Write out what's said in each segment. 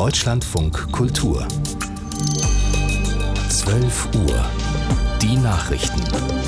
Deutschlandfunk Kultur 12 Uhr. Die Nachrichten.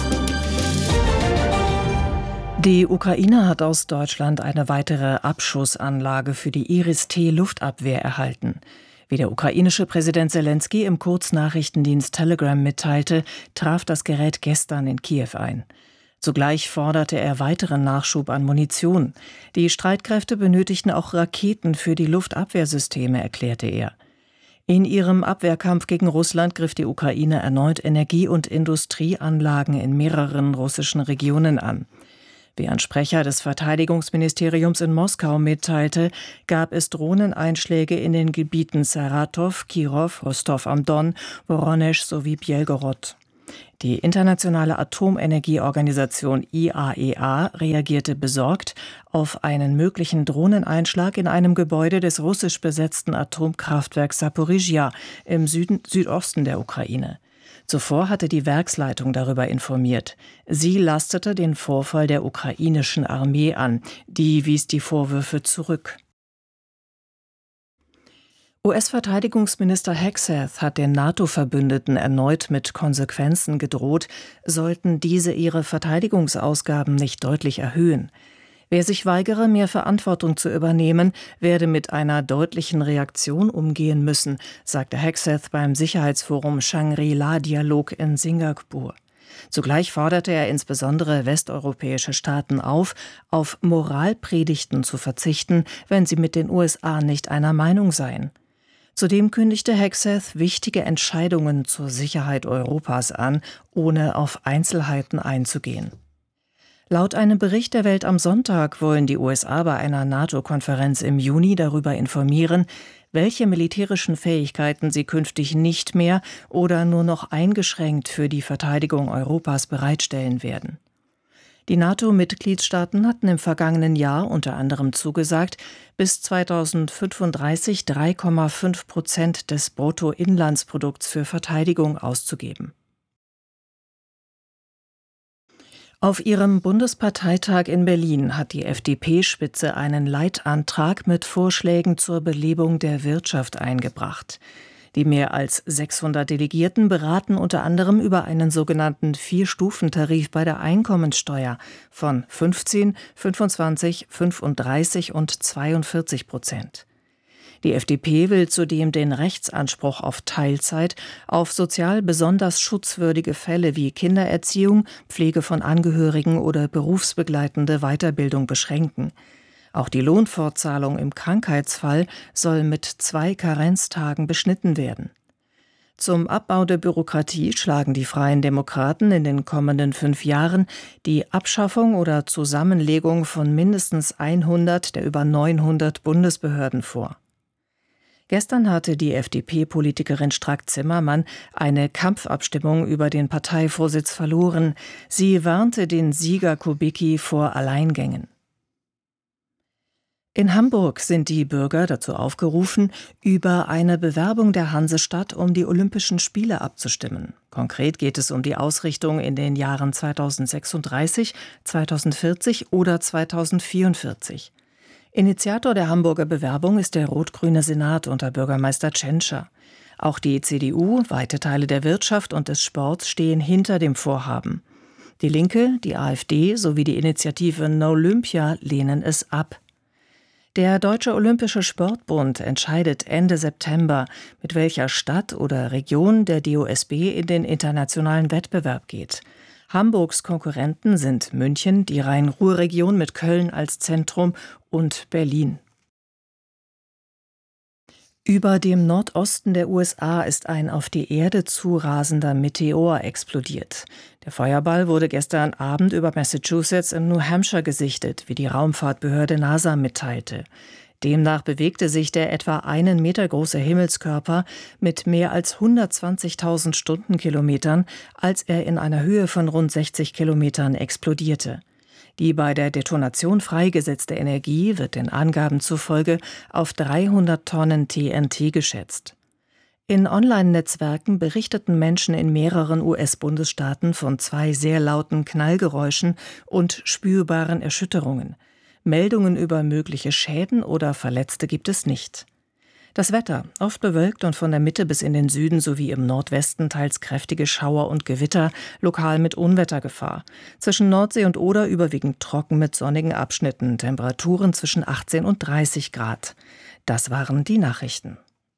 Die Ukraine hat aus Deutschland eine weitere Abschussanlage für die Iris-T-Luftabwehr erhalten. Wie der ukrainische Präsident Selenskyj im Kurznachrichtendienst Telegram mitteilte, traf das Gerät gestern in Kiew ein. Zugleich forderte er weiteren Nachschub an Munition. Die Streitkräfte benötigten auch Raketen für die Luftabwehrsysteme, erklärte er. In ihrem Abwehrkampf gegen Russland griff die Ukraine erneut Energie- und Industrieanlagen in mehreren russischen Regionen an. Wie ein Sprecher des Verteidigungsministeriums in Moskau mitteilte, gab es Drohneneinschläge in den Gebieten Saratow, Kirow, Rostow am Don, Woronesch sowie Bjelgorod. Die internationale Atomenergieorganisation IAEA reagierte besorgt auf einen möglichen Drohneneinschlag in einem Gebäude des russisch besetzten Atomkraftwerks Saporizhzhia im Südosten der Ukraine. Zuvor hatte die Werksleitung darüber informiert. Sie lastete den Vorfall der ukrainischen Armee an. Die wies die Vorwürfe zurück. US-Verteidigungsminister Hegseth hat den NATO-Verbündeten erneut mit Konsequenzen gedroht, sollten diese ihre Verteidigungsausgaben nicht deutlich erhöhen. Wer sich weigere, mehr Verantwortung zu übernehmen, werde mit einer deutlichen Reaktion umgehen müssen, sagte Hegseth beim Sicherheitsforum Shangri-La-Dialog in Singapur. Zugleich forderte er insbesondere westeuropäische Staaten auf Moralpredigten zu verzichten, wenn sie mit den USA nicht einer Meinung seien. Zudem kündigte Hegseth wichtige Entscheidungen zur Sicherheit Europas an, ohne auf Einzelheiten einzugehen. Laut einem Bericht der Welt am Sonntag wollen die USA bei einer NATO-Konferenz im Juni darüber informieren, welche militärischen Fähigkeiten sie künftig nicht mehr oder nur noch eingeschränkt für die Verteidigung Europas bereitstellen werden. Die NATO-Mitgliedstaaten hatten im vergangenen Jahr unter anderem zugesagt, bis 2035 3,5% des Bruttoinlandsprodukts für Verteidigung auszugeben. Auf ihrem Bundesparteitag in Berlin hat die FDP-Spitze einen Leitantrag mit Vorschlägen zur Belebung der Wirtschaft eingebracht. Die mehr als 600 Delegierten beraten unter anderem über einen sogenannten 4-Stufen-Tarif bei der Einkommensteuer von 15, 25, 35 und 42%. Die FDP will zudem den Rechtsanspruch auf Teilzeit auf sozial besonders schutzwürdige Fälle wie Kindererziehung, Pflege von Angehörigen oder berufsbegleitende Weiterbildung beschränken. Auch die Lohnfortzahlung im Krankheitsfall soll mit 2 Karenztagen beschnitten werden. Zum Abbau der Bürokratie schlagen die Freien Demokraten in den kommenden 5 Jahren die Abschaffung oder Zusammenlegung von mindestens 100 der über 900 Bundesbehörden vor. Gestern hatte die FDP-Politikerin Strack-Zimmermann eine Kampfabstimmung über den Parteivorsitz verloren. Sie warnte den Sieger Kubicki vor Alleingängen. In Hamburg sind die Bürger dazu aufgerufen, über eine Bewerbung der Hansestadt um die Olympischen Spiele abzustimmen. Konkret geht es um die Ausrichtung in den Jahren 2036, 2040 oder 2044. Initiator der Hamburger Bewerbung ist der rot-grüne Senat unter Bürgermeister Tschentscher. Auch die CDU, weite Teile der Wirtschaft und des Sports stehen hinter dem Vorhaben. Die Linke, die AfD sowie die Initiative Nolympia lehnen es ab. Der Deutsche Olympische Sportbund entscheidet Ende September, mit welcher Stadt oder Region der DOSB in den internationalen Wettbewerb geht. Hamburgs Konkurrenten sind München, die Rhein-Ruhr-Region mit Köln als Zentrum und Berlin. Über dem Nordosten der USA ist ein auf die Erde zurasender Meteor explodiert. Der Feuerball wurde gestern Abend über Massachusetts und New Hampshire gesichtet, wie die Raumfahrtbehörde NASA mitteilte. Demnach bewegte sich der etwa 1 Meter große Himmelskörper mit mehr als 120.000 Stundenkilometern, als er in einer Höhe von rund 60 Kilometern explodierte. Die bei der Detonation freigesetzte Energie wird den Angaben zufolge auf 300 Tonnen TNT geschätzt. In Online-Netzwerken berichteten Menschen in mehreren US-Bundesstaaten von 2 sehr lauten Knallgeräuschen und spürbaren Erschütterungen. Meldungen über mögliche Schäden oder Verletzte gibt es nicht. Das Wetter, oft bewölkt und von der Mitte bis in den Süden sowie im Nordwesten teils kräftige Schauer und Gewitter, lokal mit Unwettergefahr. Zwischen Nordsee und Oder überwiegend trocken mit sonnigen Abschnitten, Temperaturen zwischen 18 und 30 Grad. Das waren die Nachrichten.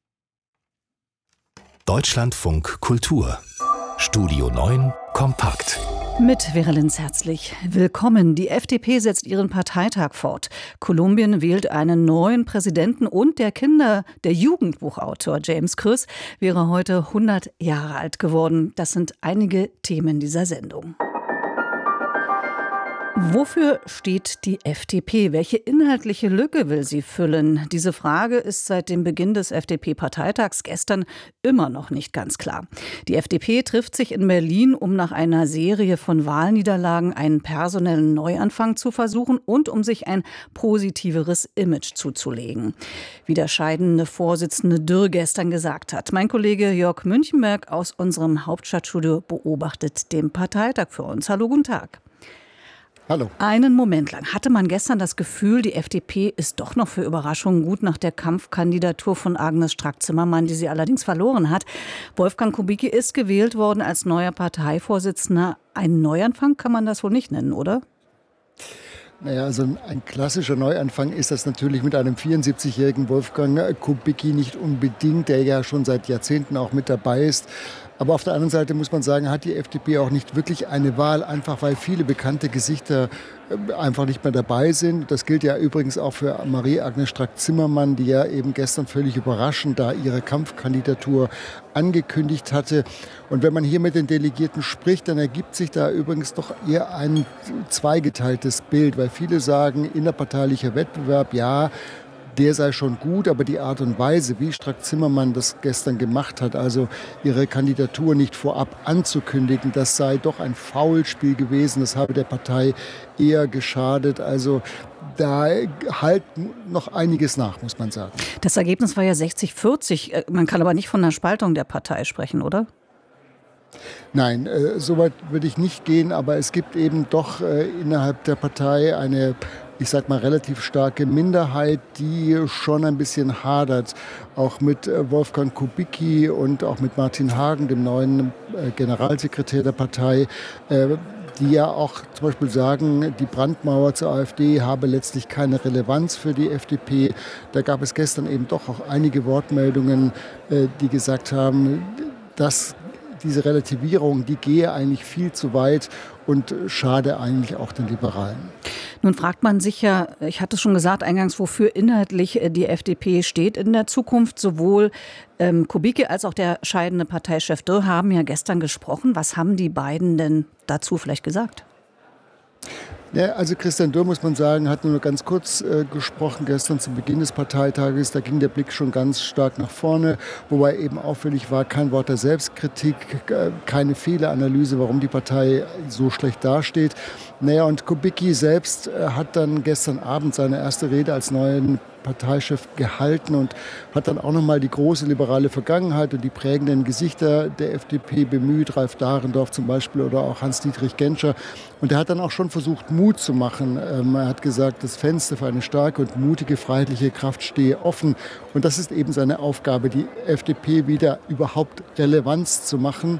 Deutschlandfunk Kultur. Studio 9 kompakt. Mit Verelinz herzlich willkommen. Die FDP setzt ihren Parteitag fort. Kolumbien wählt einen neuen Präsidenten und der Jugendbuchautor James Krös wäre heute 100 Jahre alt geworden. Das sind einige Themen dieser Sendung. Wofür steht die FDP? Welche inhaltliche Lücke will sie füllen? Diese Frage ist seit dem Beginn des FDP-Parteitags gestern immer noch nicht ganz klar. Die FDP trifft sich in Berlin, um nach einer Serie von Wahlniederlagen einen personellen Neuanfang zu versuchen und um sich ein positiveres Image zuzulegen. Wie der scheidende Vorsitzende Dürr gestern gesagt hat. Mein Kollege Jörg Münchenberg aus unserem Hauptstadtstudio beobachtet den Parteitag für uns. Hallo, guten Tag. Hallo. Einen Moment lang hatte man gestern das Gefühl, die FDP ist doch noch für Überraschungen gut nach der Kampfkandidatur von Agnes Strack-Zimmermann, die sie allerdings verloren hat. Wolfgang Kubicki ist gewählt worden als neuer Parteivorsitzender. Ein Neuanfang kann man das wohl nicht nennen, oder? Naja, also ein klassischer Neuanfang ist das natürlich mit einem 74-jährigen Wolfgang Kubicki nicht unbedingt, der ja schon seit Jahrzehnten auch mit dabei ist. Aber auf der anderen Seite muss man sagen, hat die FDP auch nicht wirklich eine Wahl, einfach weil viele bekannte Gesichter einfach nicht mehr dabei sind. Das gilt ja übrigens auch für Marie-Agnes Strack-Zimmermann, die ja eben gestern völlig überraschend da ihre Kampfkandidatur angekündigt hatte. Und wenn man hier mit den Delegierten spricht, dann ergibt sich da übrigens doch eher ein zweigeteiltes Bild, weil viele sagen, innerparteilicher Wettbewerb, ja, der sei schon gut, aber die Art und Weise, wie Strack-Zimmermann das gestern gemacht hat, also ihre Kandidatur nicht vorab anzukündigen, das sei doch ein Foulspiel gewesen, das habe der Partei eher geschadet. Also da halt noch einiges nach, muss man sagen. Das Ergebnis war ja 60-40. Man kann aber nicht von einer Spaltung der Partei sprechen, oder? Nein, so weit würde ich nicht gehen, aber es gibt eben doch innerhalb der Partei eine, ich sag mal, relativ starke Minderheit, die schon ein bisschen hadert, auch mit Wolfgang Kubicki und auch mit Martin Hagen, dem neuen Generalsekretär der Partei, die ja auch zum Beispiel sagen, die Brandmauer zur AfD habe letztlich keine Relevanz für die FDP. Da gab es gestern eben doch auch einige Wortmeldungen, die gesagt haben, dass diese Relativierung, die gehe eigentlich viel zu weit und schade eigentlich auch den Liberalen. Nun fragt man sich ja, ich hatte es schon gesagt eingangs, wofür inhaltlich die FDP steht in der Zukunft. Sowohl Kubicki als auch der scheidende Parteichef Dürr haben ja gestern gesprochen. Was haben die beiden denn dazu vielleicht gesagt? Ja, also Christian Dürr, muss man sagen, hat nur ganz kurz gesprochen gestern zu Beginn des Parteitages. Da ging der Blick schon ganz stark nach vorne, wobei eben auffällig war, kein Wort der Selbstkritik, keine Fehleranalyse, warum die Partei so schlecht dasteht. Naja, und Kubicki selbst hat dann gestern Abend seine erste Rede als neuen Parteichef gehalten und hat dann auch nochmal die große liberale Vergangenheit und die prägenden Gesichter der FDP bemüht, Ralf Dahrendorf zum Beispiel oder auch Hans-Dietrich Genscher. Und er hat dann auch schon versucht, Mut zu machen. Er hat gesagt, das Fenster für eine starke und mutige freiheitliche Kraft stehe offen. Und das ist eben seine Aufgabe, die FDP wieder überhaupt relevant zu machen,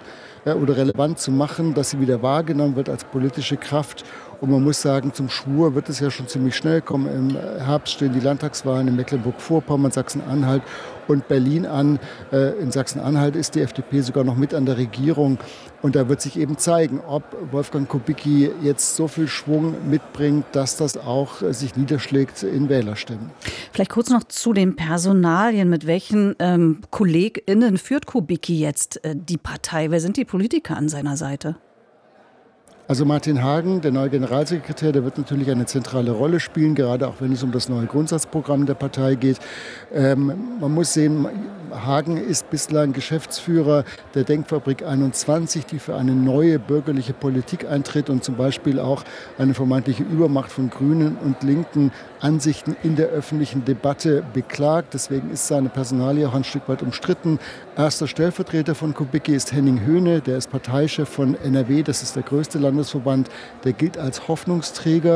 dass sie wieder wahrgenommen wird als politische Kraft. Und man muss sagen, zum Schwur wird es ja schon ziemlich schnell kommen. Im Herbst stehen die Landtagswahlen in Mecklenburg-Vorpommern, Sachsen-Anhalt und Berlin an. In Sachsen-Anhalt ist die FDP sogar noch mit an der Regierung. Und da wird sich eben zeigen, ob Wolfgang Kubicki jetzt so viel Schwung mitbringt, dass das auch sich niederschlägt in Wählerstimmen. Vielleicht kurz noch zu den Personalien. Mit welchen KollegInnen führt Kubicki jetzt die Partei? Wer sind die Politiker an seiner Seite? Also Martin Hagen, der neue Generalsekretär, der wird natürlich eine zentrale Rolle spielen, gerade auch wenn es um das neue Grundsatzprogramm der Partei geht. Man muss sehen, Hagen ist bislang Geschäftsführer der Denkfabrik 21, die für eine neue bürgerliche Politik eintritt und zum Beispiel auch eine vermeintliche Übermacht von Grünen und linken Ansichten in der öffentlichen Debatte beklagt. Deswegen ist seine Personalie auch ein Stück weit umstritten. Erster Stellvertreter von Kubicki ist Henning Höhne, der ist Parteichef von NRW, das ist der größte Landesverband, der gilt als Hoffnungsträger.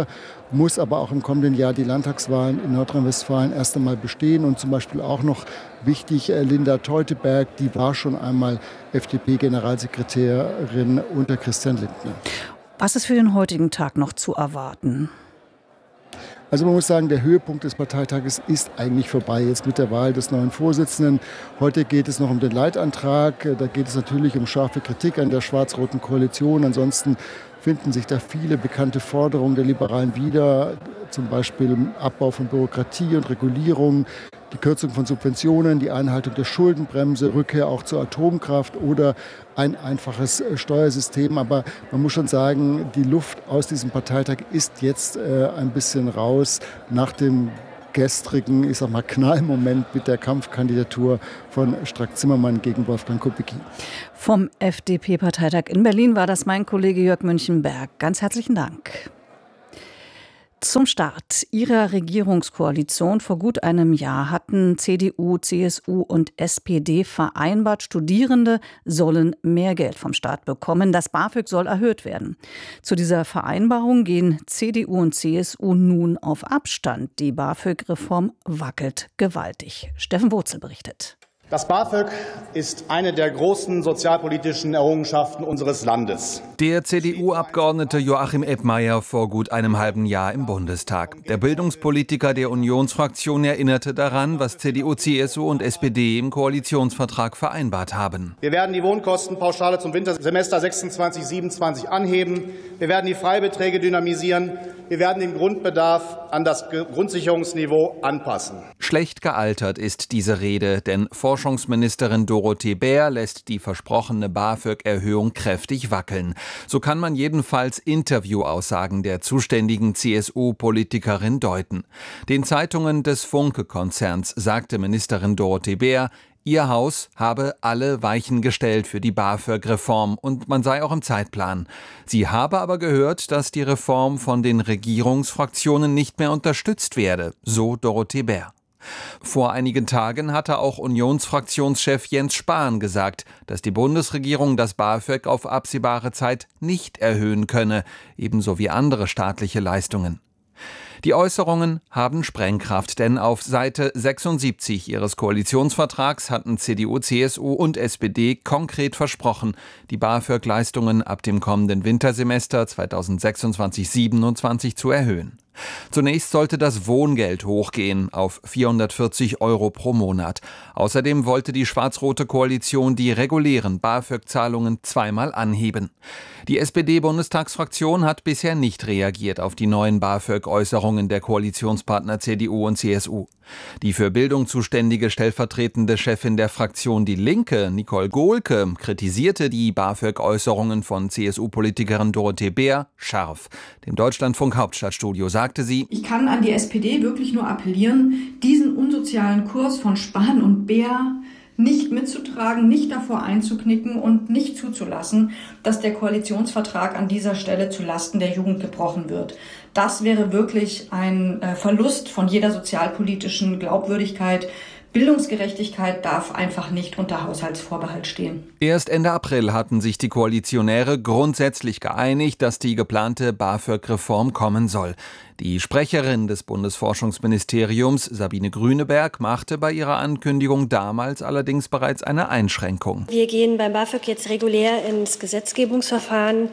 muss aber auch im kommenden Jahr die Landtagswahlen in Nordrhein-Westfalen erst einmal bestehen. Und zum Beispiel auch noch wichtig, Linda Teuteberg, die war schon einmal FDP-Generalsekretärin unter Christian Lindner. Was ist für den heutigen Tag noch zu erwarten? Also man muss sagen, der Höhepunkt des Parteitages ist eigentlich vorbei, jetzt mit der Wahl des neuen Vorsitzenden. Heute geht es noch um den Leitantrag. Da geht es natürlich um scharfe Kritik an der schwarz-roten Koalition. Ansonsten finden sich da viele bekannte Forderungen der Liberalen wieder, zum Beispiel Abbau von Bürokratie und Regulierung, die Kürzung von Subventionen, die Einhaltung der Schuldenbremse, Rückkehr auch zur Atomkraft oder ein einfaches Steuersystem. Aber man muss schon sagen, die Luft aus diesem Parteitag ist jetzt ein bisschen raus nach dem gestrigen, Knallmoment mit der Kampfkandidatur von Strack-Zimmermann gegen Wolfgang Kubicki. Vom FDP-Parteitag in Berlin war das mein Kollege Jörg Münchenberg. Ganz herzlichen Dank. Zum Start ihrer Regierungskoalition vor gut einem Jahr hatten CDU, CSU und SPD vereinbart, Studierende sollen mehr Geld vom Staat bekommen. Das BAföG soll erhöht werden. Zu dieser Vereinbarung gehen CDU und CSU nun auf Abstand. Die BAföG-Reform wackelt gewaltig. Steffen Wurzel berichtet. Das BAföG ist eine der großen sozialpolitischen Errungenschaften unseres Landes. Der CDU-Abgeordnete Joachim Eppmeier vor gut einem halben Jahr im Bundestag. Der Bildungspolitiker der Unionsfraktion erinnerte daran, was CDU, CSU und SPD im Koalitionsvertrag vereinbart haben. Wir werden die Wohnkostenpauschale zum Wintersemester 26/27 anheben. Wir werden die Freibeträge dynamisieren. Wir werden den Grundbedarf an das Grundsicherungsniveau anpassen. Schlecht gealtert ist diese Rede, denn Forschungsministerin Dorothee Bär lässt die versprochene BAföG-Erhöhung kräftig wackeln. So kann man jedenfalls Interviewaussagen der zuständigen CSU-Politikerin deuten. Den Zeitungen des Funke-Konzerns sagte Ministerin Dorothee Bär, ihr Haus habe alle Weichen gestellt für die BAföG-Reform und man sei auch im Zeitplan. Sie habe aber gehört, dass die Reform von den Regierungsfraktionen nicht mehr unterstützt werde, so Dorothee Bär. Vor einigen Tagen hatte auch Unionsfraktionschef Jens Spahn gesagt, dass die Bundesregierung das BAföG auf absehbare Zeit nicht erhöhen könne, ebenso wie andere staatliche Leistungen. Die Äußerungen haben Sprengkraft, denn auf Seite 76 ihres Koalitionsvertrags hatten CDU, CSU und SPD konkret versprochen, die BAföG-Leistungen ab dem kommenden Wintersemester 2026/27 zu erhöhen. Zunächst sollte das Wohngeld hochgehen auf 440 € pro Monat. Außerdem wollte die schwarz-rote Koalition die regulären BAföG-Zahlungen zweimal anheben. Die SPD-Bundestagsfraktion hat bisher nicht reagiert auf die neuen BAföG-Äußerungen der Koalitionspartner CDU und CSU. Die für Bildung zuständige stellvertretende Chefin der Fraktion Die Linke, Nicole Gohlke, kritisierte die BAföG-Äußerungen von CSU-Politikerin Dorothee Bär scharf. Dem Deutschlandfunk Hauptstadtstudio sagte sie: Ich kann an die SPD wirklich nur appellieren, diesen unsozialen Kurs von Spahn und Bär nicht mitzutragen, nicht davor einzuknicken und nicht zuzulassen, dass der Koalitionsvertrag an dieser Stelle zulasten der Jugend gebrochen wird. Das wäre wirklich ein Verlust von jeder sozialpolitischen Glaubwürdigkeit. Bildungsgerechtigkeit darf einfach nicht unter Haushaltsvorbehalt stehen. Erst Ende April hatten sich die Koalitionäre grundsätzlich geeinigt, dass die geplante BAföG-Reform kommen soll. Die Sprecherin des Bundesforschungsministeriums, Sabine Grüneberg, machte bei ihrer Ankündigung damals allerdings bereits eine Einschränkung. Wir gehen beim BAföG jetzt regulär ins Gesetzgebungsverfahren.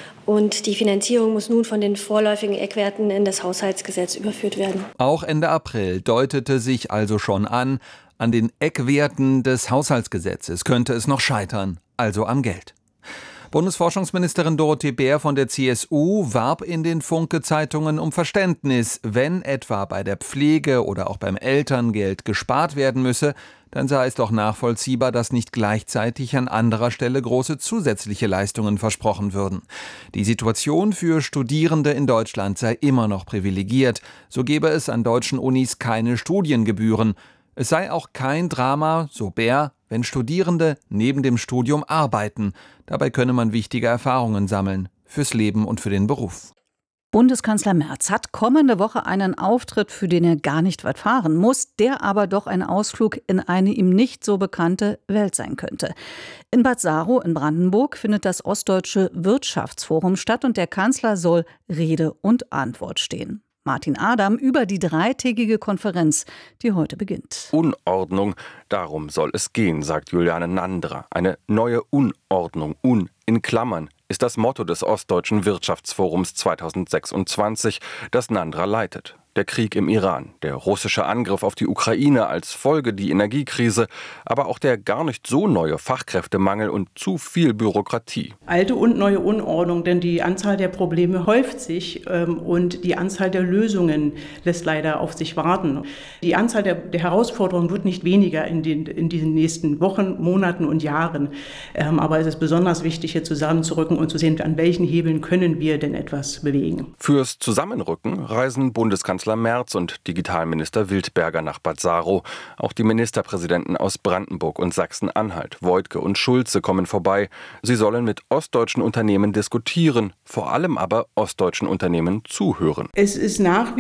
Und die Finanzierung muss nun von den vorläufigen Eckwerten in das Haushaltsgesetz überführt werden. Auch Ende April deutete sich also schon an den Eckwerten des Haushaltsgesetzes könnte es noch scheitern, also am Geld. Bundesforschungsministerin Dorothee Bär von der CSU warb in den Funke-Zeitungen um Verständnis. Wenn etwa bei der Pflege oder auch beim Elterngeld gespart werden müsse, dann sei es doch nachvollziehbar, dass nicht gleichzeitig an anderer Stelle große zusätzliche Leistungen versprochen würden. Die Situation für Studierende in Deutschland sei immer noch privilegiert. So gebe es an deutschen Unis keine Studiengebühren. Es sei auch kein Drama, so Bär, wenn Studierende neben dem Studium arbeiten. Dabei könne man wichtige Erfahrungen sammeln, fürs Leben und für den Beruf. Bundeskanzler Merz hat kommende Woche einen Auftritt, für den er gar nicht weit fahren muss, der aber doch ein Ausflug in eine ihm nicht so bekannte Welt sein könnte. In Bad Saro in Brandenburg findet das Ostdeutsche Wirtschaftsforum statt und der Kanzler soll Rede und Antwort stehen. Martin Adam über die dreitägige Konferenz, die heute beginnt. Unordnung, darum soll es gehen, sagt Juliane Nandra. Eine neue Unordnung, in Klammern, ist das Motto des Ostdeutschen Wirtschaftsforums 2026, das Nandra leitet. Der Krieg im Iran, der russische Angriff auf die Ukraine als Folge die Energiekrise, aber auch der gar nicht so neue Fachkräftemangel und zu viel Bürokratie. Alte und neue Unordnung, denn die Anzahl der Probleme häuft sich und die Anzahl der Lösungen lässt leider auf sich warten. Die Anzahl der Herausforderungen wird nicht weniger in diesen nächsten Wochen, Monaten und Jahren. Aber es ist besonders wichtig, hier zusammenzurücken und zu sehen, an welchen Hebeln können wir denn etwas bewegen. Fürs Zusammenrücken reisen Bundeskanzler Merz und Digitalminister Wildberger nach Bad Saro. Auch die Ministerpräsidenten aus Brandenburg und Sachsen-Anhalt, Woidke und Schulze, kommen vorbei. Sie sollen mit ostdeutschen Unternehmen diskutieren, vor allem aber ostdeutschen Unternehmen zuhören. Es ist nach wie